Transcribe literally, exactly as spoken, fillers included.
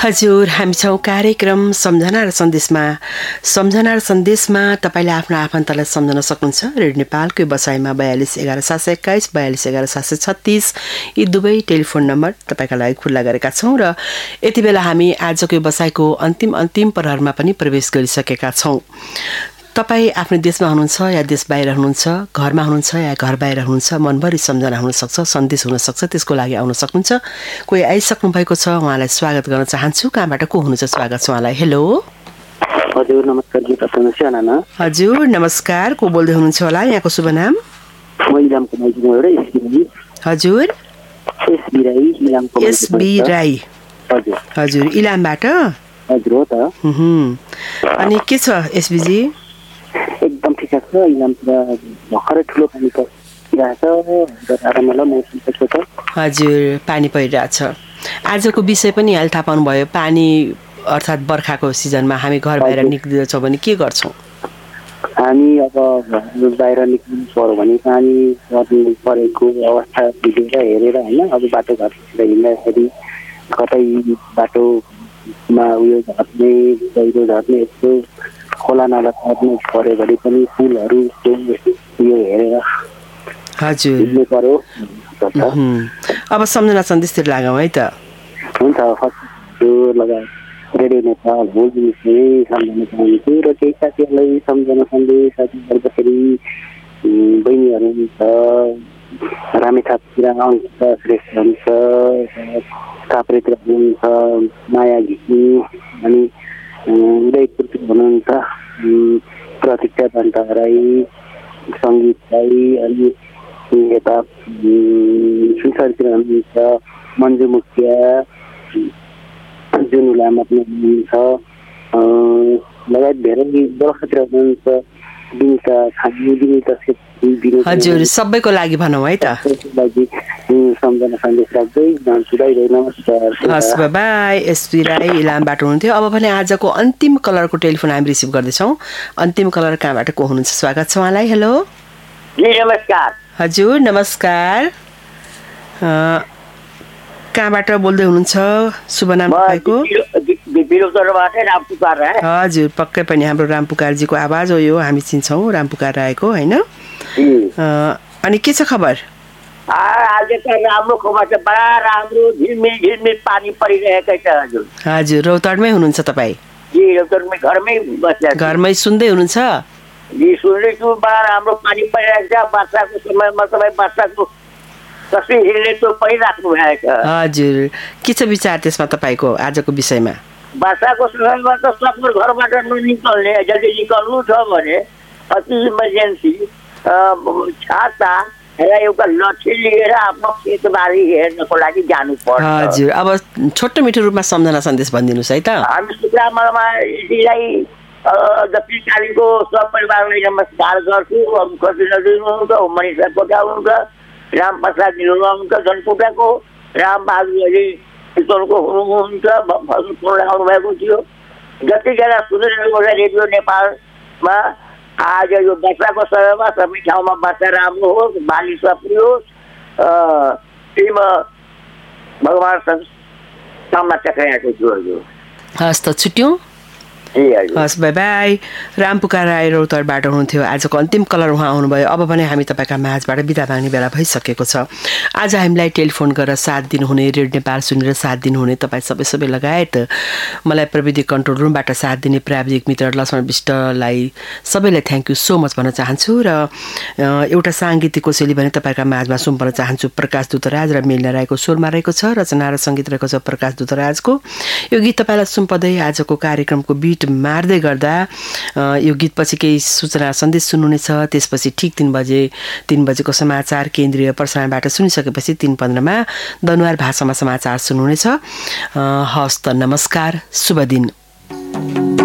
हजुर, हामी छौँ कार्यक्रम सम्झना र सन्देशमा। सम्झना र सन्देशमा तपाईँले आफ्नो आफन्तलाई सम्झन सक्नुहुन्छ। रेडियो नेपालको व्यवसायमा बयालिस एघार सात सय एक्काइस बयालिस एघार सात सय छत्तिस यी दुवै टेलिफोन नम्बर तपाईँका लागि खुल्ला गरेका छौँ र यति बेला हामी आजको व्यवसायको अन्तिम अन्तिम प्रहरमा पनि प्रवेश गरिसकेका छौँ। तपाईँ आफ्नो देशमा हुनुहुन्छ या देश बाहिर हुनुहुन्छ, घरमा हुनुहुन्छ या घर बाहिर हुनुहुन्छ, मनभरि सम्झना हुनसक्छ, सन्देश हुनसक्छ, त्यसको लागि आउन सक्नुहुन्छ। कोही आइसक्नु भएको छ, उहाँलाई स्वागत गर्न चाहन्छु। कहाँबाट को हुनुहुन्छ? स्वागत छ उहाँलाई। हेलो हजुर, नमस्कार जी, तपाईँ साना। हजुर नमस्कार, को बोल्दै हुनुहुन्छ होला? यहाँको शुभ नाम? हजुर एसबी राई। हजुर, इलामबाट? हजुर हो त। अनि के छ एसबीजी? एकदम ठिक छ। इलामतिर भर्खरै ठुलो पानी परिरहेछ। हजुर, पानी परिरहेछ। आजको विषय पनि अहिले थाहा पाउनुभयो। पानी अर्थात् बर्खाको सिजनमा हामी घर बाहिर निक्लिँदैछौँ भने के गर्छौँ? हामी अब बाहिर निक्लिनु पर्यो भने पानी पर्नु परेको अवस्था हेरेर हेरेर होइन, अब बाटोघाटोतिर हिँड्दाखेरि कतै बाटोमा उयो झर्ने पहिरो झर्ने यस्तो खोला नाला झर्नु पऱ्यो भने पनि फुलहरू उयो हेरेर हजुर हिँड्नु पर्यो। अब सम्झना सन्देशतिर लागौँ है त। हुन्छ, फर्स्ट लगाए रेडियो नेपाल बोल्दिनुहोस् है, सम्झना चाहन्छु। र केही साथीहरूलाई सम्झना सन्देश साथी गर्दाखेरि बहिनीहरू हुन्छ, रामेछापतिर अङ्किता श्रेष्ठ हुनुहुन्छ, काभ्रेतिर हुनुहुन्छ माया घिच्नी, अनि उदयपुरतिर हुनुहुन्छ प्रतीक्षा दन्ता राई, सङ्गीत राई, अनि यता सुनसरीतिर हुनुहुन्छ मन्जु मुखिया, जुनु लामा पनि हुनुहुन्छ, लगायत धेरै बर्खातिर हुनुहुन्छ विनिता छानी, विनिता छेत्री। हजुर, सबैको लागि भनौँ है त। लागि सम्झना सन्देश राख्दै जान्छु। नमस्कार। हस्, बाई। एसपी राई इलामबाट हुनुहुन्थ्यो। अब भने आजको अन्तिम कलरको टेलिफोन हामी रिसिभ गर्दैछौँ। अन्तिम कलर कहाँबाट को हुनुहुन्छ? स्वागत छ उहाँलाई। हेलो नमस्कार। हजुर नमस्कार, कहाँबाट बोल्दै हुनुहुन्छ? शुभ नाम तपाईँको? हजुर, पक्कै पनि हाम्रो रामपुकारजीको आवाज हो यो, हामी चिन्छौँ रामपुकार राईको होइन। अनि के छ खबर? आज त राम्रो खबर छ, बडा राम्रो। झिलमिल झिलमिल पानी परिरहेकै छ। हजुर हजुर, रौतडमै हुनुहुन्छ तपाईँ? जी, रौतडमै घरमै बस्दै घरमै सुन्दै हुनुहुन्छ? जी, सुन्दैछु। बडा राम्रो पानी परिरहेको छ। वर्षाको समयमा तपाईँ वर्षाको कसरी हिँड्ने त्यो परिराख्नु भएको छ। हजुर, के छ विचार त्यसमा तपाईँको आजको विषयमा? वर्षाको समयमा त सबै घरबाट ननिकल्ने, जल्दी निकल्नु छ भने अति इमर्जेन्सी छाता र एउटा लट्ठी लिएर आफ्नो खेतबारी हेर्नको लागि जानु पर्छ। हजुर, अब छोटो मिठो रूपमा सम्झना सन्देश भनिदिनुहोस् है त। हामी सुब्रामाजीलाई दक्षिणकालीको सपरिवारलाई नमस्कार गर्छु। खसी नजिक हुनुहुन्छ, मनिषा कोटा हुनुहुन्छ, रामप्रसाद हुनुहुन्छ धनकुटाको, रामबहादुर चितवनको हुनुहुन्छ, आउनु भएको थियो। जतिजना सुनिरहेको छ रेडियो नेपालमा, आज यो वर्षाको समयमा सबै ठाउँमा वर्षा राम्रो होस्, बाली सप्रियोस्, त्यही म भगवान्सँग कामना चक्राएको छु। हजुर हस् त, छुट्यौँ। हस्, बाई बाई। रामपुकार राई रौतडबाट हुनुहुन्थ्यो। आजको अन्तिम कलर उहाँ आउनुभयो। अब भने हामी तपाईँका माझबाट बिदा माग्ने बेला भइसकेको छ। आज हामीलाई टेलिफोन गरेर साथ दिनुहुने, रेडियो नेपाल सुनेर साथ दिनुहुने तपाईँ सबै सबै लगायत मलाई प्रविधि कन्ट्रोल रुमबाट साथ दिने प्राविधिक मित्र लक्ष्मण विष्टलाई सबैलाई थ्याङ्क यू सो मच भन्न चाहन्छु। र एउटा साङ्गीतिक कोसेली भने तपाईँका माझमा सुम्पन चाहन्छु। प्रकाश दुतराज र मेलिना राईको स्वरमा रहेको छ, रचना र सङ्गीत रहेको छ प्रकाश दुतराजको। यो गीत तपाईँलाई सुम्पदै आजको कार्यक्रमको बिट मार्दै गर्दा यो गीतपछि केही सूचना सन्देश सुन्नुहुनेछ। त्यसपछि ठिक तीन बजे तीन बजेको समाचार केन्द्रीय प्रसारणबाट सुनिसकेपछि तीन पन्ध्रमा दनुवार भाषामा समाचार सुन्नुहुनेछ। हस्त, नमस्कार, शुभ दिन।